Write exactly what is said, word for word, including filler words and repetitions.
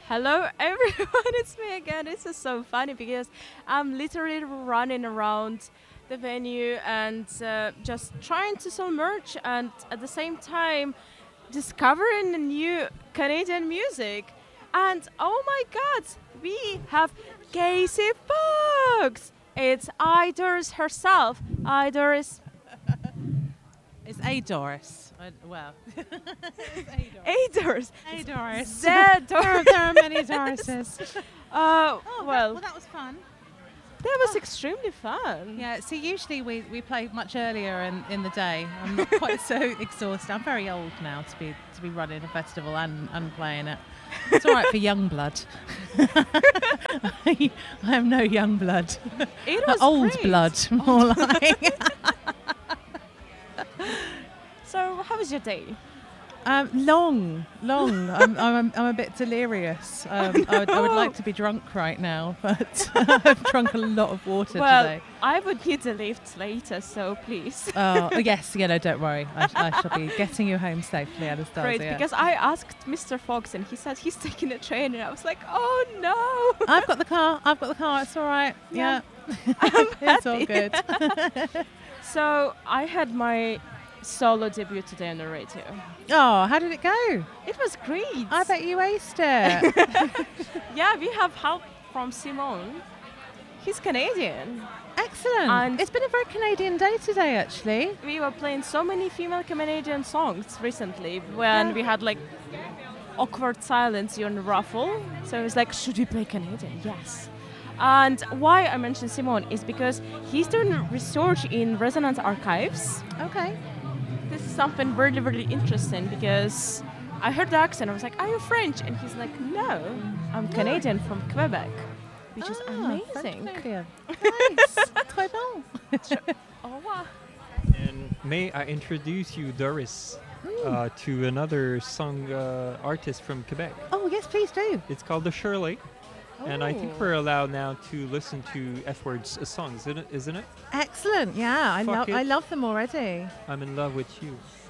Hello everyone, it's me again. This is so funny because I'm literally running around the venue and uh, just trying to sell merch and at the same time discovering new Canadian music. And oh my god, we have Casey Fox! It's Idors herself. Idors. It's A Doris. I, well, Adors. A Doris. Z There, Doris. there are many Dorises. Uh, Oh, well, well, that was fun. that was extremely fun. Yeah, see, usually we, we play much earlier in, in the day. I'm not quite so exhausted. I'm very old now to be to be running a festival and, and playing it. It's all right for young blood. I, I am no young blood. It was Old great. blood, more like. So, how was your day? Um, long, long. I'm, I'm, I'm a bit delirious. Um, I, would, I would like to be drunk right now, but I've drunk a lot of water Well, today. I would need a lift later, so please. Oh, oh, yes, yeah, no, don't worry. I, sh- I shall be getting you home safely, Anastasia. Great, because I asked Mister Fox and he said he's taking a train, and I was like, oh no. I've got the car. I've got the car. It's all right. Yeah. Yeah, I'm it's all happy. good. So, I had my solo debut today on the radio. Oh, how did it go? It was great. I bet you aced it. Yeah, we have help from Simone. He's Canadian. Excellent. And- it's been a very Canadian day today, actually. We were playing so many female Canadian songs recently when Yeah. we had like awkward silence on Ruffle. So it was like, should we play Canadian? Yes. And why I mentioned Simone is because he's doing research in Resonance Archives. Okay. This is something really, really interesting because I heard the accent. I was like, are you French? And he's like, no, I'm Canadian from Quebec, which is Ah, amazing. French Canadian. Nice. Très bon. Oh, wow. And may I introduce you, Doris, uh, to another song uh, artist from Quebec. Oh, yes, please do. It's called The Shirley. And I think Oh. we're allowed now to listen to F Word's uh, songs, isn't it? Isn't it? Excellent. Yeah, I Fuck love it. I love them already. I'm in love with you.